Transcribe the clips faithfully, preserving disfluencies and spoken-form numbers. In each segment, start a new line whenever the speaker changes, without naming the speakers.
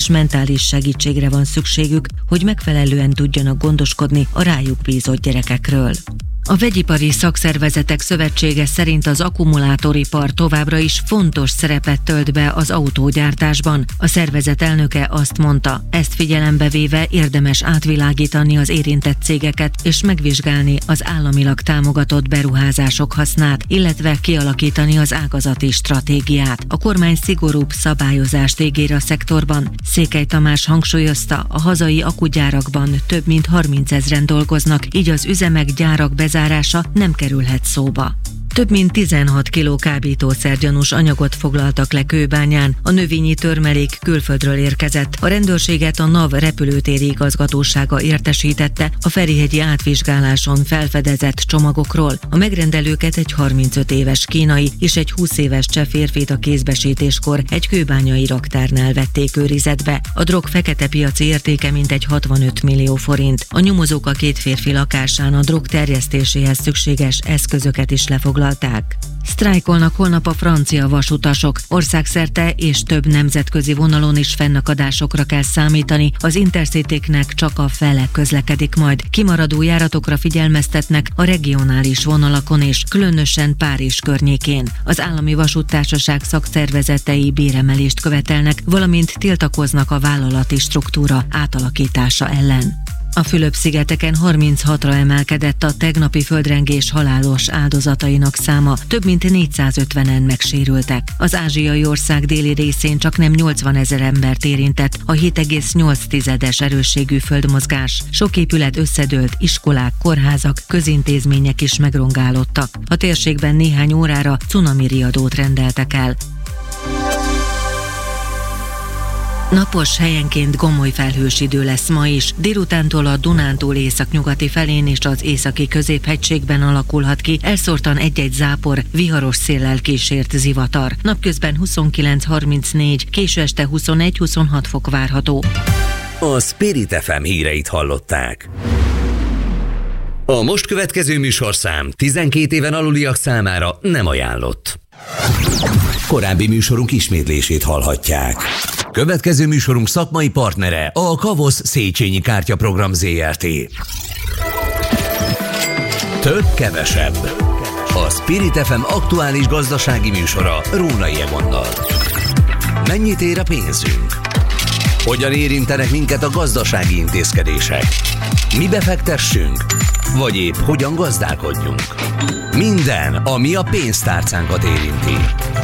mentális segítségre van szükségük, hogy megfelelően tudjanak gondoskodni a rájuk bízott gyerekekről. A Vegyipari Szakszervezetek Szövetsége szerint az akkumulátoripar továbbra is fontos szerepet tölt be az autógyártásban. A szervezet elnöke azt mondta, ezt figyelembe véve érdemes átvilágítani az érintett cégeket és megvizsgálni az államilag támogatott beruházások hasznát, illetve kialakítani az ágazati stratégiát. A kormány szigorúbb szabályozást ígér a szektorban. Székely Tamás hangsúlyozta, a hazai akugyárakban több mint harmincezren dolgoznak, így az üzemek, gyárak bezárása nem kerülhet szóba. Több mint tizenhat kiló kábítószergyanús anyagot foglaltak le Kőbányán, a növényi törmelék külföldről érkezett. A rendőrséget a NAV repülőtéri igazgatósága értesítette a ferihegyi átvizsgáláson felfedezett csomagokról. A megrendelőket egy harmincöt éves kínai és egy húsz éves cseh férfit a kézbesítéskor egy kőbányai raktárnál vették őrizetbe. A drog fekete piaci értéke mintegy hatvanöt millió forint. A nyomozók a két férfi lakásán a drog terjesztéséhez szükséges eszközöket is lefoglalták. Sztrájkolnak holnap a francia vasutasok. Országszerte és több nemzetközi vonalon is fennakadásokra kell számítani. Az Intercityknek csak a fele közlekedik majd. Kimaradó járatokra figyelmeztetnek a regionális vonalakon és különösen Párizs környékén. Az állami vasúttársaság szakszervezetei béremelést követelnek, valamint tiltakoznak a vállalati struktúra átalakítása ellen. A Fülöp-szigeteken harminchatra emelkedett a tegnapi földrengés halálos áldozatainak száma, több mint négyszázötvenen megsérültek. Az ázsiai ország déli részén csaknem nyolcvanezer embert érintett a hét egész nyolc tizedes erősségű földmozgás. Sok épület összedőlt, iskolák, kórházak, közintézmények is megrongálódtak. A térségben néhány órára cunami riadót rendeltek el. Napos, helyenként gomoly felhős idő lesz ma is. Délutántól a Dunántúl északnyugati felén és az északi középhegységben alakulhat ki elszórtan egy-egy zápor, viharos széllel kísért zivatar. Napközben huszonkilenc harmincnégy, késő este huszonegy huszonhat fok várható.
A Spirit ef em híreit hallották. A most következő műsorszám tizenkét éven aluliak számára nem ajánlott. Korábbi műsorunk ismétlését hallhatják. Következő műsorunk szakmai partnere a Kavosz Széchenyi Kártyaprogram zé er té. Több kevesebb. A Spirit ef em aktuális gazdasági műsora Rónai Egonnal. Mennyit ér a pénzünk? Hogyan érintenek minket a gazdasági intézkedések? Mi befektessünk? Vagy épp hogyan gazdálkodjunk? Minden, ami a pénztárcánkat érinti.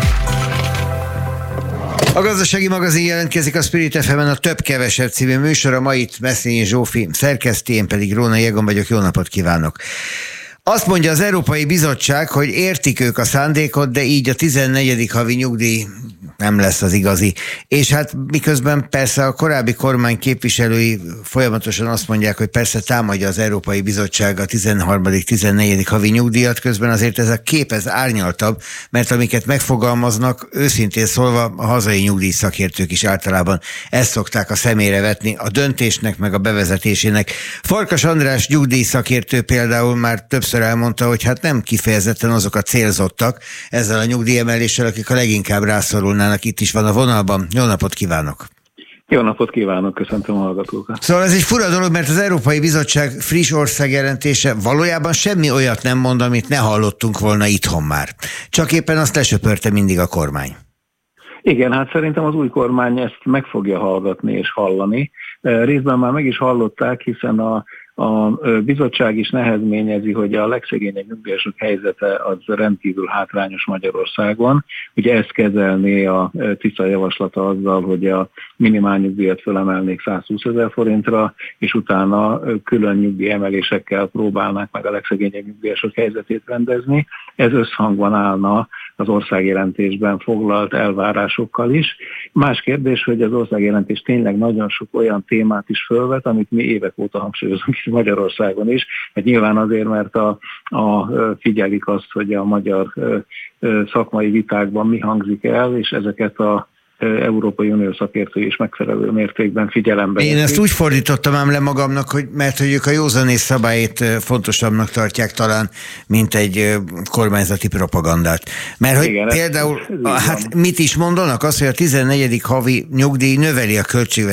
A Gazdasági Magazin jelentkezik a Spirit ef emen, a Több-kevesebb című műsora. Ma itt Meszényi Zsófi szerkeszti, én pedig Rónai Egon vagyok. Jó napot kívánok! Azt mondja az Európai Bizottság, hogy értik ők a szándékot, de így a tizennegyedik havi nyugdíj nem lesz az igazi. És hát miközben persze a korábbi kormány képviselői folyamatosan azt mondják, hogy persze támadja az Európai Bizottság a tizenharmadik tizennegyedik havi nyugdíjat, közben azért ez a kép ez árnyaltabb, mert amiket megfogalmaznak, őszintén szólva a hazai nyugdíjszakértők is általában ezt szokták a szemére vetni a döntésnek, meg a bevezetésének. Farkas András nyugdíjszakértő például már többször elmondta, hogy hát nem kifejezetten azok a célzottak ezzel a nyugdíjemeléssel, akik a leginkább rászorulnának. Itt is van a vonalban. Jó napot kívánok!
Jó napot kívánok, köszöntöm a hallgatókat!
Szóval ez egy fura dolog, mert az Európai Bizottság friss országjelentése valójában semmi olyat nem mond, amit ne hallottunk volna itthon már. Csak éppen azt lesöpörte mindig a kormány.
Igen, hát szerintem az új kormány ezt meg fogja hallgatni és hallani. Részben már meg is hallották, hiszen a A bizottság is nehezményezi, hogy a legszegényebb nyugdíjasok helyzete az rendkívül hátrányos Magyarországon. Ugye ezt kezelné a tiszta javaslata azzal, hogy a minimálnyugdíjat fölemelnék százhúszezer forintra, és utána külön nyugdíjemelésekkel próbálnák meg a legszegényebb nyugdíjasok helyzetét rendezni. Ez összhangban állna az országjelentésben foglalt elvárásokkal is. Más kérdés, hogy az országjelentés tényleg nagyon sok olyan témát is fölvet, amit mi évek óta hangsúlyozunk is Magyarországon is, mert nyilván azért, mert a, a figyelik azt, hogy a magyar szakmai vitákban mi hangzik el, és ezeket a Európai Unió szakértői is megfelelő mértékben figyelembe.
Én ezt úgy fordítottam ám le magamnak, hogy mert hogy ők a józanész szabályait fontosabbnak tartják talán, mint egy kormányzati propagandát. Mert hogy igen, például, ez, ez hát mit is mondanak? Azt, hogy a tizennegyedik havi nyugdíj növeli a költségvetés